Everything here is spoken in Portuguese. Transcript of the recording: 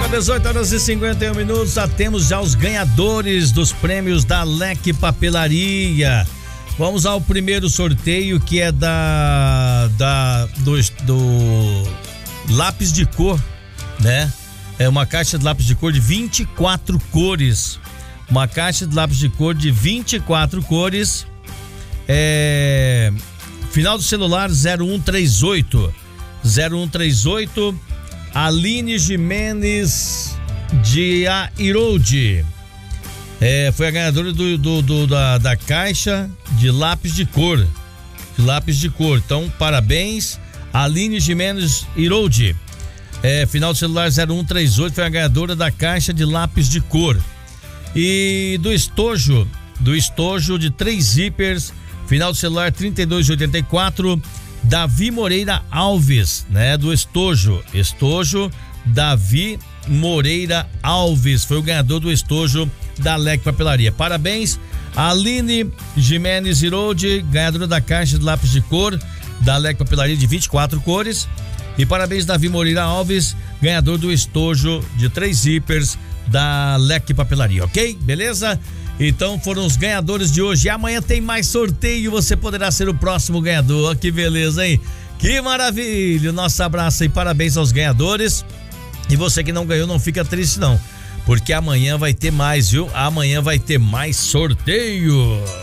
18h51, já temos já os ganhadores dos prêmios da Leque Papelaria. Vamos ao primeiro sorteio, que é do lápis de cor, né? É uma caixa de lápis de cor de 24 cores. Uma caixa de lápis de cor de 24 cores. Final do celular 0138. 0138. Aline Jimenez de Airoldi. Foi a ganhadora da caixa de lápis de cor. Então, parabéns, Aline Jimenez Airoldi. Final do celular 0138, foi a ganhadora da caixa de lápis de cor. E do estojo de 3 zíperes, final do celular 3284, Davi Moreira Alves, né? Do estojo Davi Moreira Alves, foi o ganhador do estojo da Leque Papelaria. Parabéns, Aline Jimenez Airoldi, ganhadora da caixa de lápis de cor da Leque Papelaria de 24 cores. E parabéns, Davi Moreira Alves, ganhador do estojo de 3 zíperes da Leque Papelaria, ok? Beleza? Então foram os ganhadores de hoje. E amanhã tem mais sorteio, você poderá ser o próximo ganhador. Que beleza, hein? Que maravilha! Nosso abraço e parabéns aos ganhadores. E você que não ganhou, não fica triste não, porque amanhã vai ter mais, viu? Amanhã vai ter mais sorteio.